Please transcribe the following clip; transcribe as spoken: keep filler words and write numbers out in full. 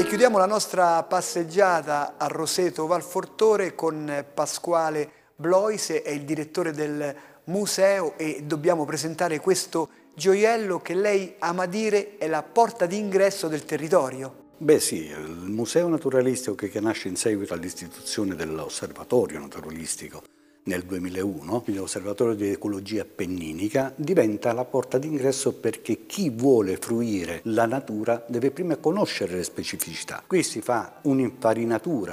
E chiudiamo la nostra passeggiata a Roseto Valfortore con Pasquale Bloise, è il direttore del museo, e dobbiamo presentare questo gioiello che lei ama dire è la porta d'ingresso del territorio. Beh sì, il Museo Naturalistico, che nasce in seguito all'istituzione dell'Osservatorio Naturalistico nel duemilauno, l'Osservatorio di Ecologia Appenninica, diventa la porta d'ingresso perché chi vuole fruire la natura deve prima conoscere le specificità. Qui si fa un'infarinatura